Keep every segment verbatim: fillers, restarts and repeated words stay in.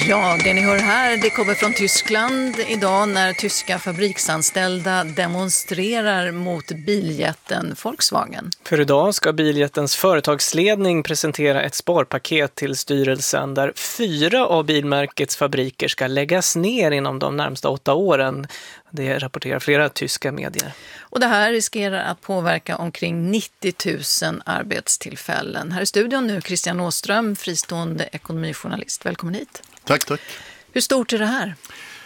Ja, det ni hör här, det kommer från Tyskland idag när tyska fabriksanställda demonstrerar mot biljätten Volkswagen. För idag ska biljättens företagsledning presentera ett sparpaket till styrelsen där fyra av bilmärkets fabriker ska läggas ner inom de närmsta åtta åren. Det rapporterar flera tyska medier. Och det här riskerar att påverka omkring nittio tusen arbetstillfällen. Här i studion nu Christian Åström, fristående ekonomijournalist. Välkommen hit. Tack, tack. Hur stort är det här?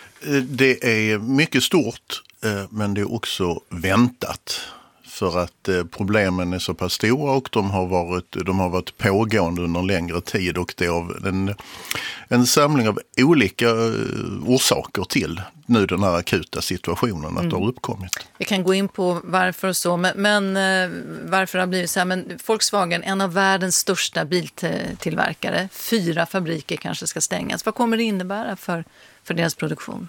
Det är mycket stort, men det är också väntat. För att problemen är så pass stora och de har varit, de har varit pågående under en längre tid. Och det är av en, en samling av olika orsaker till nu den här akuta situationen att mm. det har uppkommit. Vi kan gå in på varför och så, men, men varför det har blivit så här. Men Volkswagen, en av världens största biltillverkare, fyra fabriker kanske ska stängas. Vad kommer det innebära för, för deras produktion?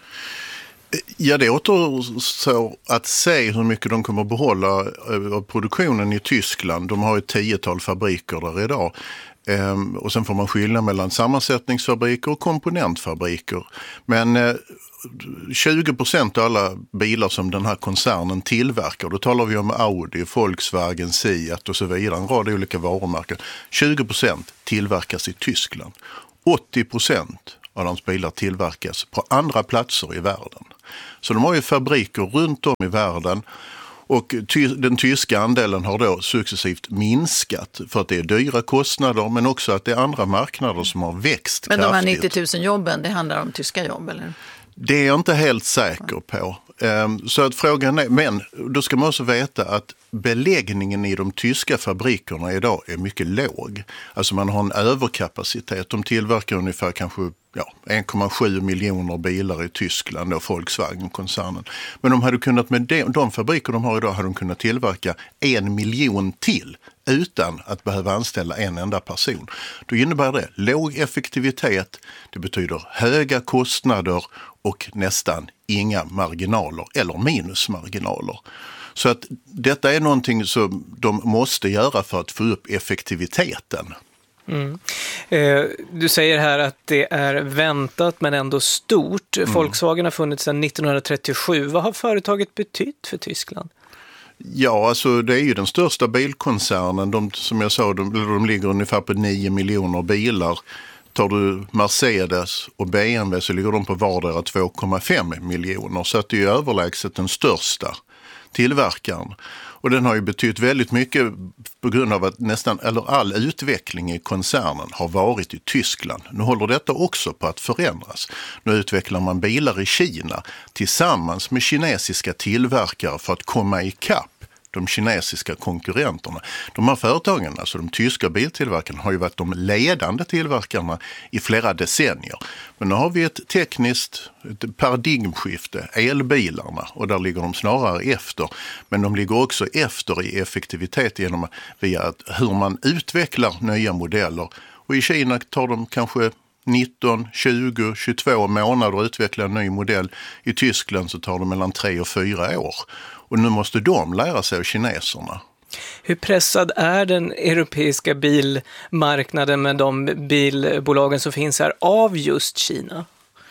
Ja, det återstår att se hur mycket de kommer att behålla av produktionen i Tyskland. De har ett tiotal fabriker där idag. Ehm, och sen får man skilja mellan sammansättningsfabriker och komponentfabriker. Men eh, tjugo procent av alla bilar som den här koncernen tillverkar, då talar vi om Audi, Volkswagen, Seat och så vidare, en rad olika varumärken. tjugo procent tillverkas i Tyskland. åttio procent av de bilar tillverkas på andra platser i världen. Så de har ju fabriker runt om i världen och ty- den tyska andelen har då successivt minskat för att det är dyra kostnader men också att det är andra marknader som har växt men kraftigt. Men de här nittio tusen jobben, det handlar om tyska jobb eller? Det är jag inte helt säker på. Så att frågan är, men då ska man också veta att beläggningen i de tyska fabrikerna idag är mycket låg. Alltså man har en överkapacitet. De tillverkar ungefär kanske ja, en komma sju miljoner bilar i Tyskland och Volkswagen-koncernen. Men de hade kunnat med de, de fabriker de har idag hade de kunnat tillverka en miljon till utan att behöva anställa en enda person. Då innebär det låg effektivitet, det betyder höga kostnader och nästan inga marginaler eller minusmarginaler. Så att detta är någonting som de måste göra för att få upp effektiviteten. Mm. Eh, du säger här att det är väntat men ändå stort. Mm. Volkswagen har funnits sedan nittonhundratrettiosju. Vad har företaget betytt för Tyskland? Ja, alltså det är ju den största bilkoncernen. De, som jag sa, de, de ligger ungefär på nio miljoner bilar. Tar du Mercedes och B M W så ligger de på vardera två komma fem miljoner. Så att det är ju överlägset den största tillverkaren. Och den har ju betytt väldigt mycket på grund av att nästan eller all utveckling i koncernen har varit i Tyskland. Nu håller detta också på att förändras. Nu utvecklar man bilar i Kina tillsammans med kinesiska tillverkare för att komma ikapp de kinesiska konkurrenterna. De här företagen, alltså de tyska biltillverkarna, har ju varit de ledande tillverkarna i flera decennier. Men nu har vi ett tekniskt ett paradigmskifte, elbilarna, och där ligger de snarare efter. Men de ligger också efter i effektivitet genom via hur man utvecklar nya modeller. Och i Kina tar de kanske nitton, tjugo, tjugotvå månader att utveckla en ny modell. I Tyskland så tar det mellan tre och fyra år. Och nu måste de lära sig av kineserna. Hur pressad är den europeiska bilmarknaden med de bilbolagen som finns här av just Kina?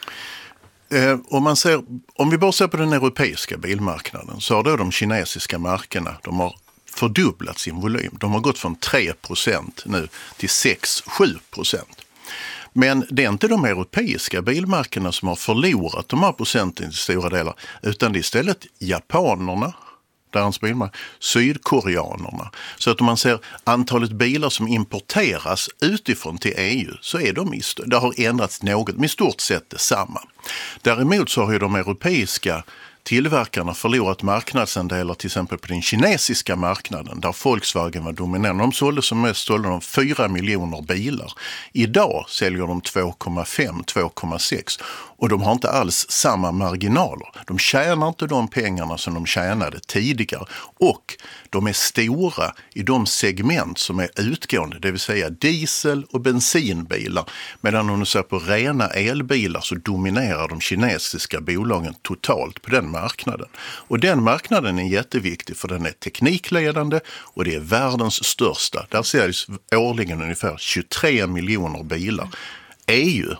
Eh, om, man ser, om vi bara ser på den europeiska bilmarknaden så har då de kinesiska markerna, de har fördubblat sin volym. De har gått från tre procent nu till sex till sju procent. Men det är inte de europeiska bilmarkerna som har förlorat de här procenten i stora delar, utan det är istället japanerna, deras bilmark, sydkoreanerna. Så att om man ser antalet bilar som importeras utifrån till E U så är de, det har ändrats något, med stort sett detsamma. Däremot så har ju de europeiska tillverkarna förlorat marknadsandelar till exempel på den kinesiska marknaden där Volkswagen var dominerande. De sålde som mest sålde de fyra miljoner bilar. Idag säljer de två komma fem till två komma sex och de har inte alls samma marginaler. De tjänar inte de pengarna som de tjänade tidigare och de är stora i de segment som är utgående, det vill säga diesel- och bensinbilar. Medan om du ser på rena elbilar så dominerar de kinesiska bolagen totalt på den marknaden. Och den marknaden är jätteviktig för den är teknikledande och det är världens största. Där säljs årligen ungefär tjugotre miljoner bilar. E U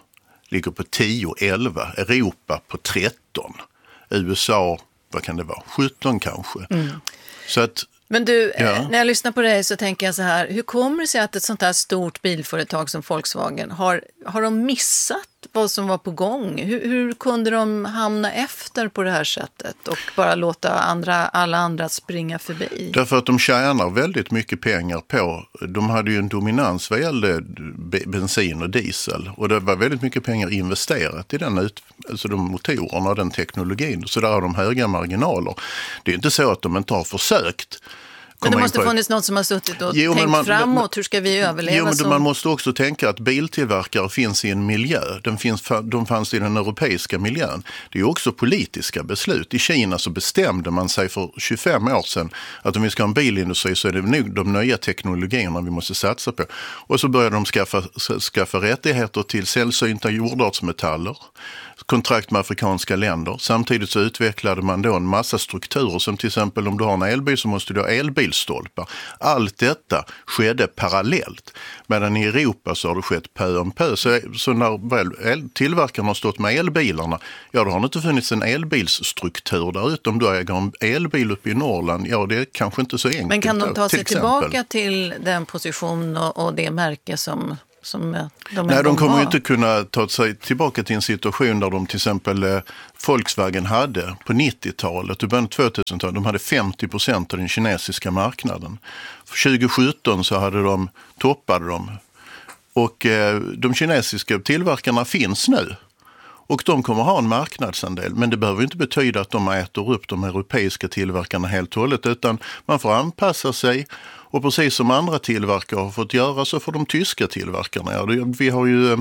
ligger på tio elva, Europa på tretton, U S A, vad kan det vara, sjutton kanske. Mm. Så att, men du, ja. när jag lyssnar på dig så tänker jag så här, hur kommer det sig att ett sånt här stort bilföretag som Volkswagen, har, har de missat vad som var på gång? Hur, hur kunde de hamna efter på det här sättet och bara låta andra, alla andra springa förbi? Därför att de tjänar väldigt mycket pengar på, de hade ju en dominans vad gällde bensin och diesel, och det var väldigt mycket pengar investerat i den ut, alltså de motorerna och den teknologin, så där har de höga marginaler. Det är inte så att de inte har försökt. Men det måste funnits någon som har suttit och jo, tänkt man, framåt. Hur ska vi överleva? Jo, men som... man måste också tänka att biltillverkare finns i en miljö. De, finns, de fanns i den europeiska miljön. Det är också politiska beslut. I Kina så bestämde man sig för tjugofem år sedan att om vi ska ha en bilindustri så är det nog de nya teknologierna vi måste satsa på. Och så började de skaffa, skaffa rättigheter till sällsynta jordartsmetaller, kontrakt med afrikanska länder. Samtidigt så utvecklade man då en massa strukturer, som till exempel om du har en elbil så måste du ha elbilstolpar. Allt detta skedde parallellt. Medan i Europa så har det skett pö om pö. Så, så när väl tillverkarna har stått med elbilarna, ja då har det inte funnits en elbilsstruktur där ute. Om du äger en elbil uppe i Norrland, ja det är kanske inte så enkelt. Men kan de ta sig till tillbaka till den position och, och det märke som... Som de Nej, de kommer ju inte kunna ta sig tillbaka till en situation där de till exempel eh, Volkswagen hade på nittiotalet och början av tvåtusentalet, de hade femtio procent av den kinesiska marknaden. För tjugo sjutton så hade de, toppade de, och eh, de kinesiska tillverkarna finns nu. Och de kommer ha en marknadsandel, men det behöver inte betyda att de äter upp de europeiska tillverkarna helt och hållet, utan man får anpassa sig. Och precis som andra tillverkare har fått göra så får de tyska tillverkarna. Ja, vi har ju...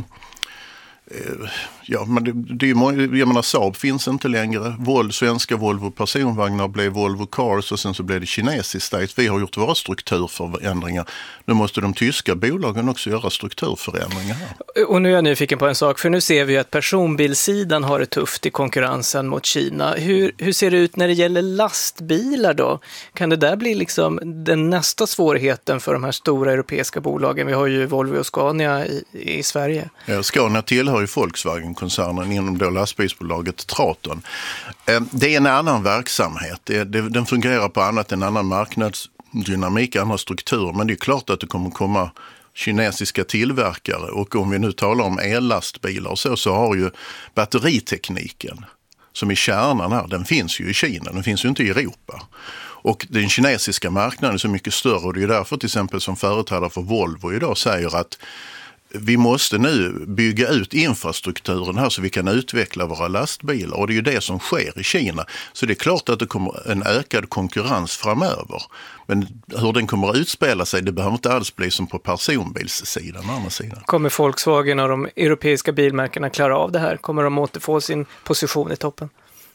Ja, men det, det är ju, jag menar, Saab finns inte längre. Vol, svenska Volvo personvagnar blev Volvo Cars och sen så blev det kinesiskt. Vi har gjort våra strukturförändringar. Nu måste de tyska bolagen också göra strukturförändringar. Och nu är jag nyfiken på en sak, för nu ser vi att personbilsidan har det tufft i konkurrensen mot Kina. Hur, hur ser det ut när det gäller lastbilar då? Kan det där bli liksom den nästa svårigheten för de här stora europeiska bolagen? Vi har ju Volvo och Scania i, i Sverige. Ja, Scania tillhör ju Volkswagen-koncernen inom då lastbilsbolaget Traton. Det är en annan verksamhet. Den fungerar på annat, en annan marknadsdynamik, andra strukturer. Men det är klart att det kommer komma kinesiska tillverkare. Och om vi nu talar om ellastbilar och så, så har ju batteritekniken som är kärnan här, den finns ju i Kina, den finns ju inte i Europa. Och den kinesiska marknaden är så mycket större, och det är därför till exempel som företrädare för Volvo idag säger att vi måste nu bygga ut infrastrukturen här så vi kan utveckla våra lastbilar, och det är ju det som sker i Kina. Så det är klart att det kommer en ökad konkurrens framöver. Men hur den kommer att utspela sig, det behöver inte alls bli som på personbilssidan, andra sidan. Kommer Volkswagen och de europeiska bilmärkena klara av det här? Kommer de återfå sin position i toppen?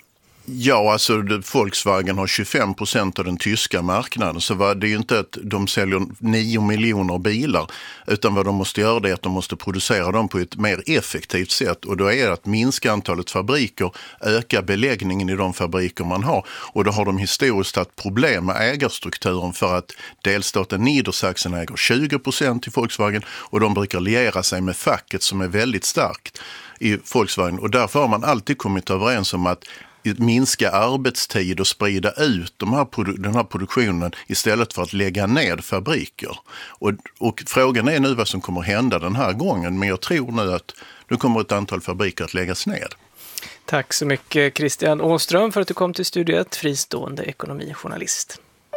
Ja, alltså Volkswagen har tjugofem procent av den tyska marknaden, så var det är ju inte att de säljer nio miljoner bilar, utan vad de måste göra det är att de måste producera dem på ett mer effektivt sätt, och då är det att minska antalet fabriker, öka beläggningen i de fabriker man har, och då har de historiskt haft problem med ägarstrukturen för att delstaten Niedersachsen äger tjugo procent i Volkswagen, och de brukar liera sig med facket som är väldigt starkt i Volkswagen, och därför har man alltid kommit överens om att minska arbetstid och sprida ut de här, den här produktionen istället för att lägga ned fabriker. Och, och frågan är nu vad som kommer hända den här gången, men jag tror nu att nu kommer ett antal fabriker att läggas ned. Tack så mycket Christian Åström för att du kom till studiet, fristående ekonomijournalist.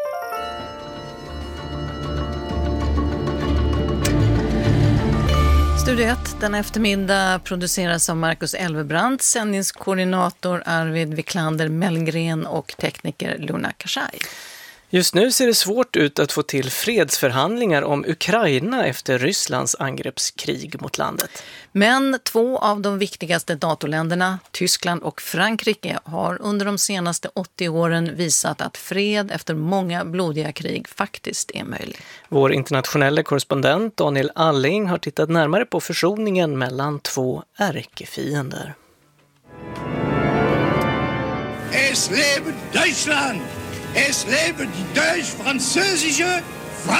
Studio ett, den eftermiddag produceras av Marcus Elvebrant, sändningskoordinator Arvid Wiklander Mellgren och tekniker Luna Kashai. Just nu ser det svårt ut att få till fredsförhandlingar om Ukraina efter Rysslands angreppskrig mot landet. Men två av de viktigaste NATO-länderna, Tyskland och Frankrike, har under de senaste åttio åren visat att fred efter många blodiga krig faktiskt är möjlig. Vår internationella korrespondent Daniel Alling har tittat närmare på försoningen mellan två ärkefiender. Es lebe Deutschland! Es lebe die deutsch-französische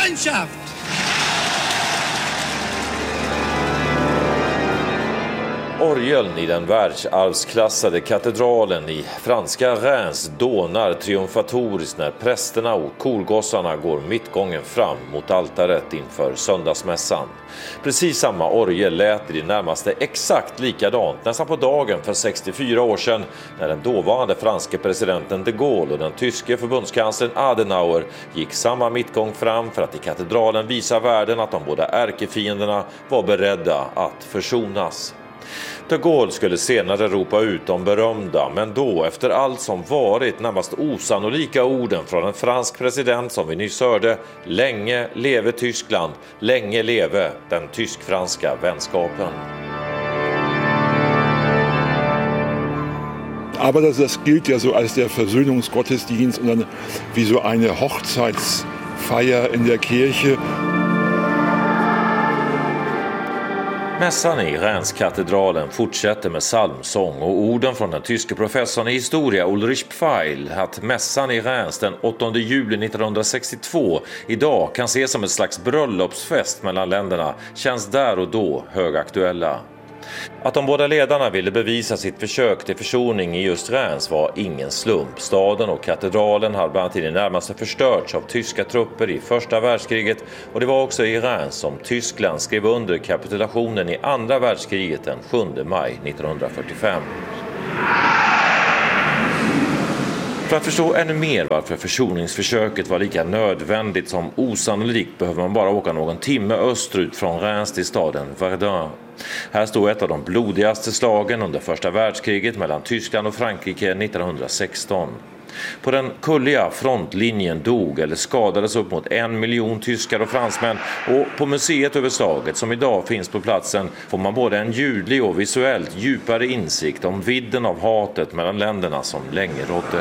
Freundschaft! Orgeln i den världsarvsklassade katedralen i franska Reims dånar triumfatoriskt när prästerna och korgossarna går mittgången fram mot altaret inför söndagsmässan. Precis samma orgel lät i det närmaste exakt likadant nästan på dagen för sextiofyra år sedan när den dåvarande franske presidenten de Gaulle och den tyske förbundskanslern Adenauer gick samma mittgång fram för att i katedralen visa världen att de båda ärkefienderna var beredda att försonas. De Gaulle skulle senare ropa ut de berömda, men då efter allt som varit närmast osannolika orden från en fransk president som vi nyss hörde: länge leve Tyskland, länge leve den tysk-franska vänskapen. Aber das, das gilt ja so als der Versöhnungsgottesdienst und dann wie so eine Hochzeitsfeier in der Kirche. Mässan i Reims-katedralen fortsätter med psalmsång och orden från den tyske professorn i historia Ulrich Pfeil att mässan i Reims den åttonde juli nittonhundrasextiotvå idag kan ses som ett slags bröllopsfest mellan länderna känns där och då högaktuella. Att de båda ledarna ville bevisa sitt försök till försoning i just Reims var ingen slump. Staden och katedralen hade bland annat i det närmaste förstörts av tyska trupper i första världskriget och det var också i Reims som Tyskland skrev under kapitulationen i andra världskriget den sjunde maj nittonhundrafyrtiofem. För att förstå ännu mer varför försoningsförsöket var lika nödvändigt som osannolikt behöver man bara åka någon timme österut från Reims till staden Verdun. Här stod ett av de blodigaste slagen under första världskriget mellan Tyskland och Frankrike nittonhundrasexton. På den kulliga frontlinjen dog eller skadades upp mot en miljon tyskar och fransmän och på museet över slaget som idag finns på platsen får man både en ljudlig och visuellt djupare insikt om vidden av hatet mellan länderna som länge rådde.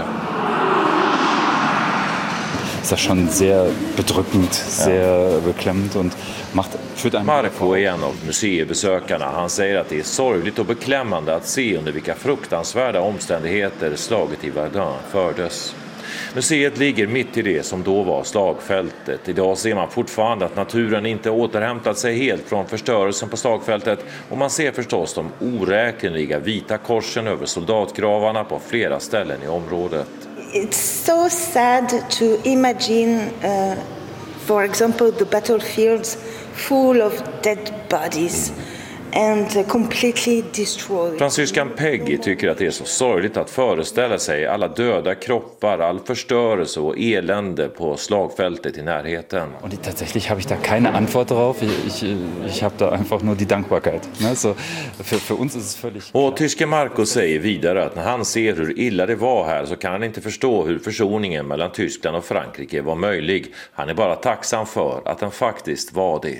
Das ist schon sehr bedrückend, sehr beklemmt und macht führt einem. Marco är en av museibesökarna. Han säger att det är sorgligt och beklämmande att se under vilka fruktansvärda omständigheter slaget i Verdun fördes. Museet ligger mitt i det som då var slagfältet. Idag ser man fortfarande att naturen inte återhämtat sig helt från förstörelsen på slagfältet och man ser förstås de oräkneliga vita korsen över soldatgravarna på flera ställen i området. It's so sad to imagine, uh, for example, the battlefields full of dead bodies and completely destroyed. Fransyskan Peggy tycker att det är så sorgligt att föreställa sig alla döda kroppar, all förstörelse och elände på slagfältet i närheten. Und tatsächlich habe ich da keine Antwort darauf. Ich, ich, ich habe da einfach nur die Dankbarkeit. Ne? So, för, för uns ist es völlig klar. Och tyske Marco säger vidare att när han ser hur illa det var här så kan han inte förstå hur försoningen mellan Tyskland och Frankrike var möjlig. Han är bara tacksam för att den faktiskt var det.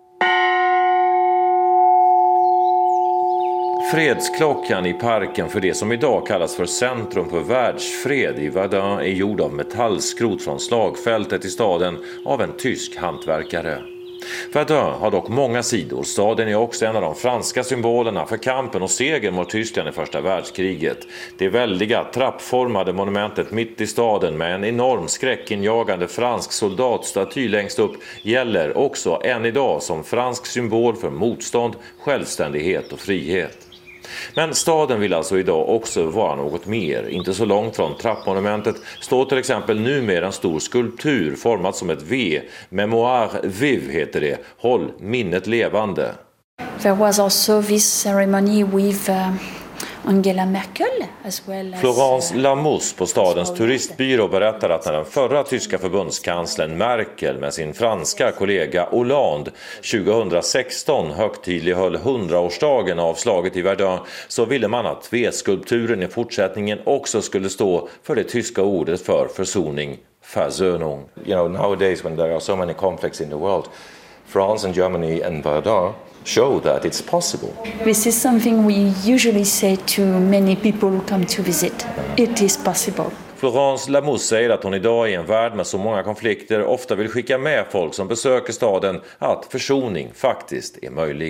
Fredsklockan i parken för det som idag kallas för Centrum för världsfred i Verdun är gjord av metallskrot från slagfältet i staden av en tysk hantverkare. Verdun har dock många sidor. Staden är också en av de franska symbolerna för kampen och segern mot Tyskland i första världskriget. Det väldiga trappformade monumentet mitt i staden med en enorm skräckinjagande fransk soldatstaty längst upp gäller också än idag som fransk symbol för motstånd, självständighet och frihet. Men staden vill alltså idag också vara något mer. Inte så långt från trappmonumentet står till exempel numera en stor skulptur format som ett V. Mémoire vive heter det. Håll minnet levande. There was also this ceremony with uh, Angela Merkel as well as Florence Lamousse på stadens turistbyrå berättar att när den förra tyska förbundskanslern Merkel med sin franska kollega Hollande tjugohundrasexton högtidlighöll hundraårsdagen av slaget i Verdun så ville man att V-skulpturen i fortsättningen också skulle stå för det tyska ordet för försoning, Versöhnung. You know, nowadays when there are so many conflicts in the world, France and Germany and Verdun show that it's possible. This is something we usually say to many people who come to visit. It is possible. Florence Lamousse säger att hon idag i en värld med så många konflikter ofta vill skicka med folk som besöker staden att försoning faktiskt är möjlig.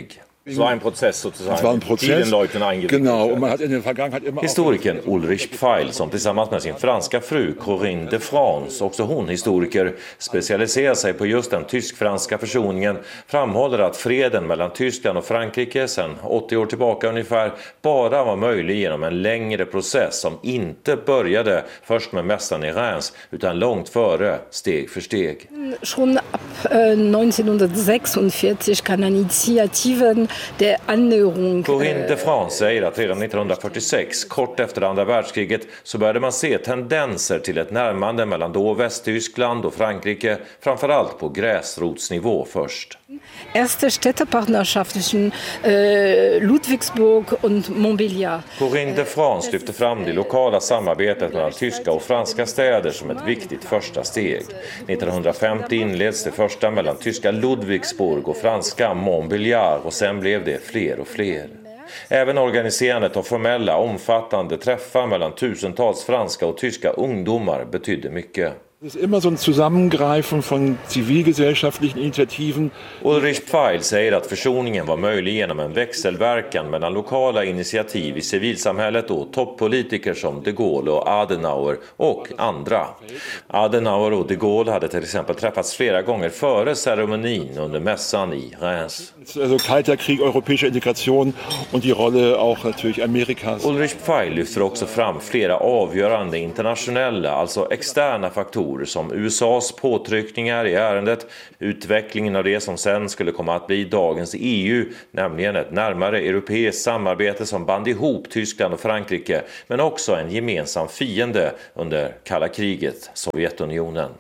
Es war ein Prozess sozusagen. Es war ein Prozess. Vielen Leuten eingewickelt. Genau, und man hat in der Vergangenheit immer Historikern Ulrich Pfeil som tillsammans med sin franska fru Corinne de France, också hon historiker, specialiserar sig på just den tysk-franska försoningen, framhåller att freden mellan Tyskland och Frankrike sedan åttio år tillbaka ungefär bara var möjlig genom en längre process som inte började först med mässan i Reims utan långt före, steg för steg. Schon ab äh, neunzehnhundertsechsundvierzig kann Initiativen der Annäherung. Corinne de France säger att redan nittonhundrafyrtiosex, kort efter andra världskriget, så började man se tendenser till ett närmande mellan då Västtyskland och Frankrike, framförallt på gräsrotsnivå först. Erste Städtepartnerschaften äh, Ludwigsburg und Montbéliard. Corinne de France lyfter fram det lokala samarbetet mellan tyska och franska städer som ett viktigt första steg. nittonhundrafemtio inleds det första mellan tyska Ludwigsburg och franska Montbéliard och sen blev det fler och fler. Även organiserandet av formella, omfattande träffar mellan tusentals franska och tyska ungdomar betydde mycket. Es ist immer so ein Zusammengreifen von zivilgesellschaftlichen Initiativen. Ulrich Pfeil säger att försoningen var möjlig genom en växelverkan mellan lokala initiativ i civilsamhället och toppolitiker som de Gaulle och Adenauer och andra. Adenauer och de Gaulle hade till exempel träffats flera gånger före ceremonin under mässan i Reims. Also Kalter Krieg, europäische Integration und die Rolle auch natürlich Amerikas. Ulrich Pfeil lyfter också fram flera avgörande internationella, alltså externa faktorer som U S A:s påtryckningar i ärendet, utvecklingen av det som sen skulle komma att bli dagens E U, nämligen ett närmare europeiskt samarbete som band ihop Tyskland och Frankrike, men också en gemensam fiende under kalla kriget, Sovjetunionen.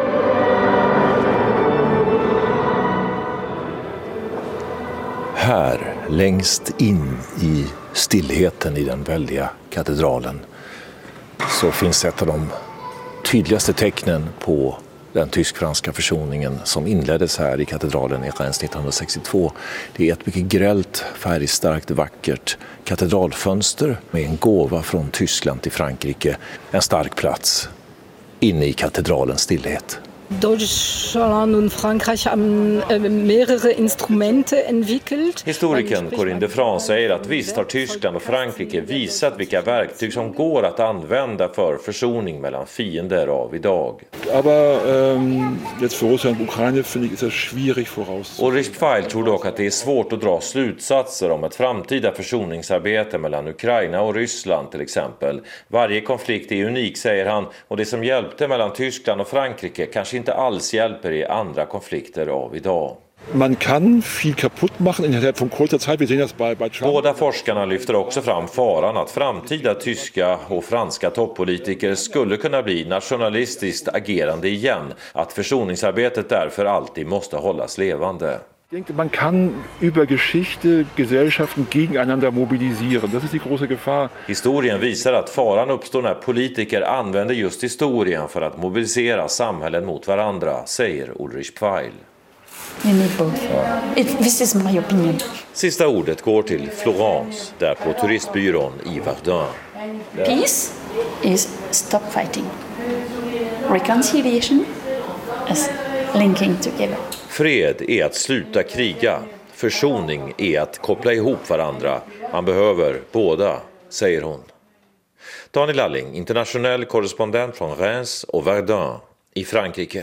Här, längst in i stillheten i den väldiga katedralen, så finns ett av de tydligaste tecknen på den tysk-franska försoningen som inleddes här i katedralen i Reims nittonhundrasextiotvå. Det är ett mycket grällt, färgstarkt, vackert katedralfönster med en gåva från Tyskland till Frankrike. En stark plats inne i katedralens stillhet. Deutschland und Frankreich haben äh, mehrere Instrumente entwickelt. Historikern Corinne de France säger att visst har Tyskland och Frankrike visat vilka verktyg som går att använda för försoning mellan fiender av idag. Aber ähm, jetzt für Russland und Ukraine finde ich ist das schwierig voraus. Ulrich Pfeil tror dock att det är svårt att dra slutsatser om ett framtida försoningsarbete mellan Ukraina och Ryssland till exempel. Varje konflikt är unik, säger han, och det som hjälpte mellan Tyskland och Frankrike kanske inte alls hjälper i andra konflikter av idag. Man kan viel kaputt machen innerhalb von kurzer Zeit. Vi ser det bei, bei Trump. Båda forskarna lyfter också fram faran att framtida tyska och franska toppolitiker skulle kunna bli nationalistiskt agerande igen. Att försoningsarbetet därför alltid måste hållas levande. Ich denke, man kann über Geschichte Gesellschaften gegeneinander mobilisieren. Das ist die große Gefahr. Historien visar att faran uppstår när politiker använder just historien för att mobilisera samhällen mot varandra, säger Ulrich Pfeil. You need both. It, this is my opinion. Sista ordet går till Florence, där på turistbyrån i Verdun. Peace is stop fighting. Reconciliation is linking together. Fred är att sluta kriga. Försoning är att koppla ihop varandra. Man behöver båda, säger hon. Daniel Lalling, internationell korrespondent från Reims och Verdun i Frankrike.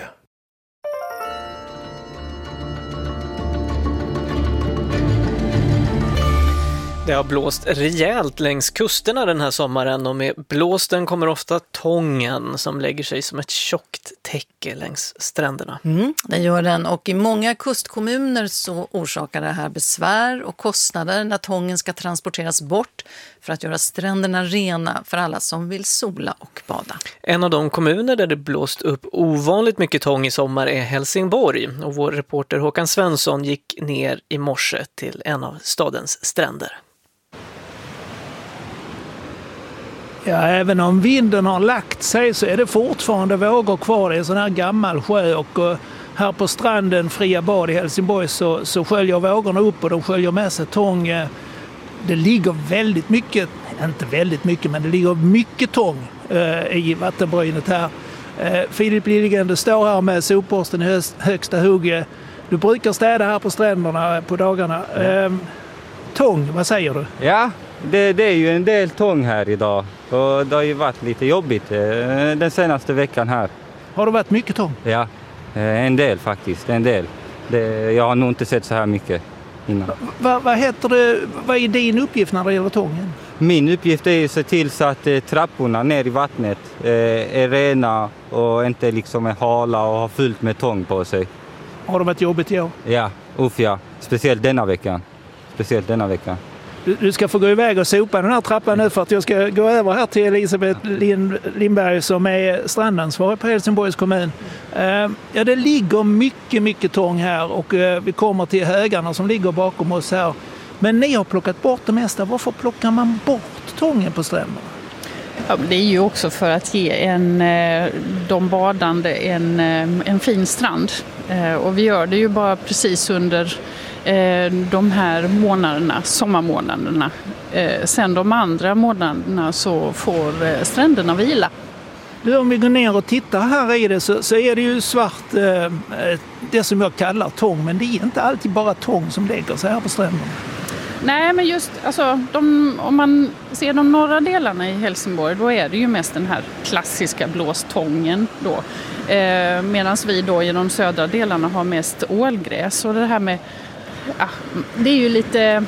Det har blåst rejält längs kusterna den här sommaren och med blåsten kommer ofta tången som lägger sig som ett tjockt täcke längs stränderna. Mm, det gör den, och i många kustkommuner så orsakar det här besvär och kostnader när tången ska transporteras bort för att göra stränderna rena för alla som vill sola och bada. En av de kommuner där det blåst upp ovanligt mycket tång i sommar är Helsingborg, och vår reporter Håkan Svensson gick ner i morse till en av stadens stränder. Ja, även om vinden har lagt sig så är det fortfarande vågor kvar. Det är en sån här gammal sjö, och uh, här på stranden Fria Bad i Helsingborg så, så sköljer vågorna upp och de sköljer med sig tång. Det ligger väldigt mycket, inte väldigt mycket, men det ligger mycket tång uh, i vattenbrynet här. Uh, Filip Liljegren, du står här med sopborsten i högsta hugg. Du brukar städa här på stränderna på dagarna. Uh, tång, vad säger du? Ja, det, det är ju en del tång här idag. Och det har ju varit lite jobbigt eh, den senaste veckan här. Har det varit mycket tång? Ja, eh, en del faktiskt, en del. Det, jag har nog inte sett så här mycket innan. Va, vad heter det, vad är din uppgift när det gäller tången? Min uppgift är att se till så att eh, trapporna ner i vattnet eh, är rena och inte liksom är hala och har fullt med tång på sig. Har det varit jobbigt i år? Ja, uff ja. Speciellt denna veckan. Speciellt denna veckan. Du, du ska få gå iväg och sopa den här trappan nu för att jag ska gå över här till Elisabeth Lind, Lindberg som är strandansvarig på Helsingborgs kommun. Uh, ja, det ligger mycket, mycket tång här och uh, vi kommer till högarna som ligger bakom oss här. Men ni har plockat bort det mesta. Varför plockar man bort tången på stränderna? Ja, det är ju också för att ge en, de badande en, en fin strand. Och vi gör det ju bara precis under de här månaderna, sommarmånaderna. Sen de andra månaderna så får stränderna vila. Du, om vi går ner och tittar här i det så, så är det ju svart, eh, det som jag kallar tång. Men det är inte alltid bara tång som lägger sig här på stränderna. Nej, men just alltså, de, om man ser de norra delarna i Helsingborg då är det ju mest den här klassiska blåstången då. Eh, Medan vi då i de södra delarna har mest ålgräs. Och det här med, ja, det är ju lite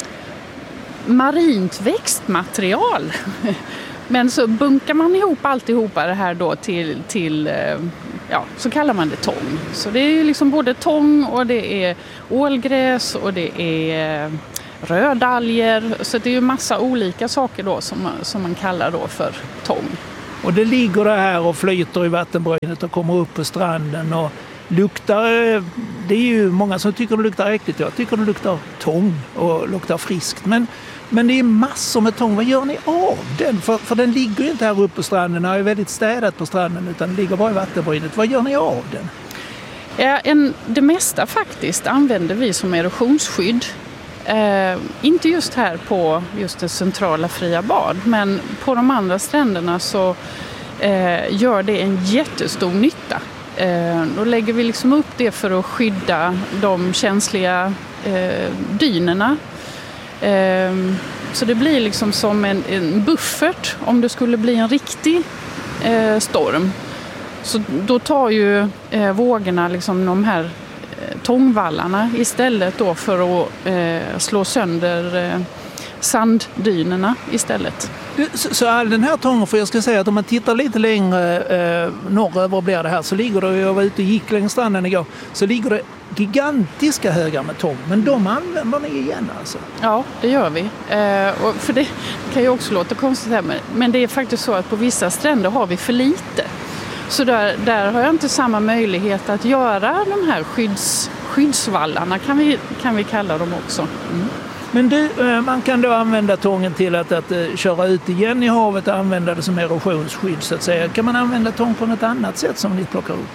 marint växtmaterial. Men så bunkar man ihop alltihopa det här då till, till ja, så kallar man det tång. Så det är ju liksom både tång och det är ålgräs och det är rödalger. Så det är ju massa olika saker då som man, som man kallar då för tång. Och det ligger det här och flyter i vattenbrynet och kommer upp på stranden och luktar, det är ju många som tycker det luktar äckligt. Jag tycker det luktar tång och luktar friskt. Men, men det är massor med tång. Vad gör ni av den? För, för den ligger ju inte här uppe på stranden. Den är väldigt städat på stranden utan den ligger bara i vattenbrynet. Vad gör ni av den? Ja, en, det mesta faktiskt använder vi som erosionsskydd. Eh, inte just här på just det centrala Fria bad, men på de andra stränderna så eh, gör det en jättestor nytta. Eh, då lägger vi liksom upp det för att skydda de känsliga eh, dynerna. Eh, så det blir liksom som en, en buffert om det skulle bli en riktig eh, storm. Så då tar ju eh, vågorna liksom de här eh, tångvallarna istället då för att eh, slå sönder eh, sanddynerna istället. Så, så all den här tången, för jag ska säga att om man tittar lite längre eh, norröver blir det här, så ligger det, jag var ute och gick längs stranden igår, så ligger det gigantiska högar med tång, men de använder ni igen alltså? Ja, det gör vi. Eh, och för det kan ju också låta konstigt här, men det är faktiskt så att på vissa stränder har vi för lite. Så där, där har jag inte samma möjlighet att göra de här skydds, skyddsvallarna, kan vi, kan vi kalla dem också. Mm. Men du, man kan då använda tången till att, att köra ut igen i havet och använda det som erosionsskydd så att säga. Kan man använda tång på något annat sätt som ni plockar upp?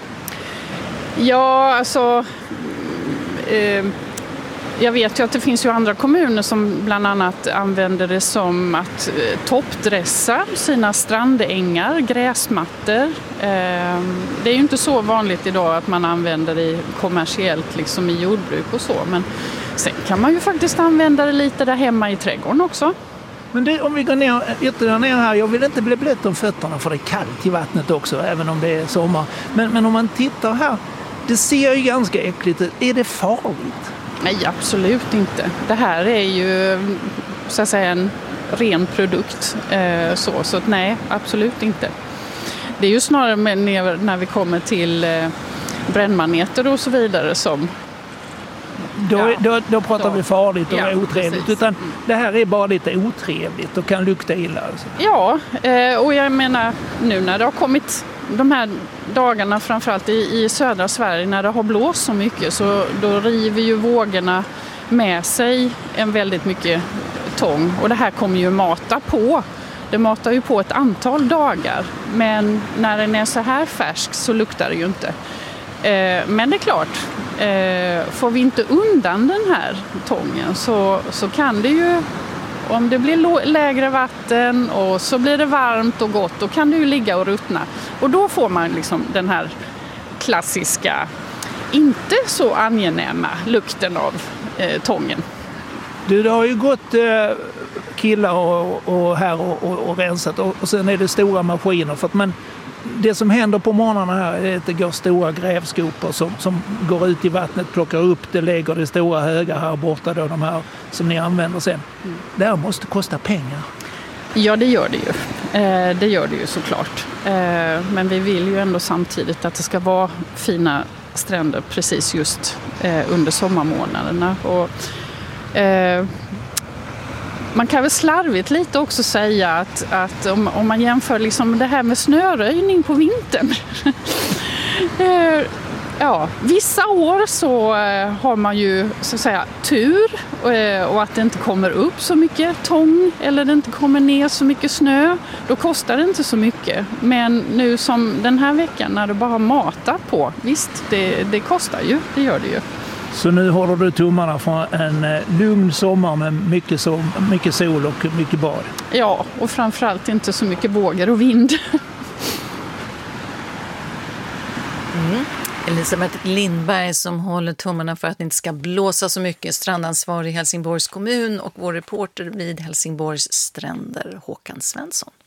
Ja, alltså eh, jag vet ju att det finns ju andra kommuner som bland annat använder det som att eh, toppdressa sina strandängar, gräsmattor. Eh, det är ju inte så vanligt idag att man använder det kommersiellt liksom i jordbruk och så, men sen kan man ju faktiskt använda det lite där hemma i trädgården också. Men det, om vi går ner, ytterligare ner här, jag vill inte bli blöt om fötterna för det är kallt i vattnet också, även om det är sommar. Men, men om man tittar här, det ser ju ganska äckligt ut. Är det farligt? Nej, absolut inte. Det här är ju så att säga en ren produkt. Eh, så, så att nej, absolut inte. Det är ju snarare med, när vi kommer till eh, brännmaneter och så vidare som Då, ja, då, då pratar då. vi farligt och ja, otrevligt. Precis. Utan det här är bara lite otrevligt och kan lukta illa. Alltså. Ja, och jag menar nu när det har kommit de här dagarna, framförallt i, i södra Sverige, när det har blåst så mycket, så då river ju vågorna med sig en väldigt mycket tång. Och det här kommer ju mata på. Det matar ju på ett antal dagar. Men när den är så här färsk så luktar det ju inte. Men det är klart, får vi inte undan den här tången så, så kan det ju, om det blir lägre vatten och så blir det varmt och gott, då kan det ju ligga och ruttna. Och då får man liksom den här klassiska, inte så angenäma lukten av eh, tången. Du, det har ju gått eh, killar och, och här och, och, och rensat och, och sen är det stora maskiner. För att, men det som händer på morgnarna här är att det går stora grävskopor som, som går ut i vattnet, plockar upp det, lägger det stora höga här borta då, de här som ni använder sen. Mm. Det här måste kosta pengar. Ja, det gör det ju. Eh, det gör det ju såklart. Eh, men vi vill ju ändå samtidigt att det ska vara fina stränder precis just eh, under sommarmånaderna. Och, eh, man kan väl slarvigt lite också säga att, att om, om man jämför liksom det här med snöröjning på vintern. eh, Ja, vissa år så eh, har man ju så att säga tur eh, och att det inte kommer upp så mycket tång eller det inte kommer ner så mycket snö. Då kostar det inte så mycket. Men nu som den här veckan när du bara har matat på, visst det, det kostar ju, det gör det ju. Så nu håller du tummarna för en eh, lugn sommar med mycket sol, mycket sol och mycket bad? Ja, och framförallt inte så mycket vågor och vind. Mm. Elisabeth Lindberg som håller tummarna för att det inte ska blåsa så mycket, strandansvarig i Helsingborgs kommun, och vår reporter vid Helsingborgs stränder, Håkan Svensson.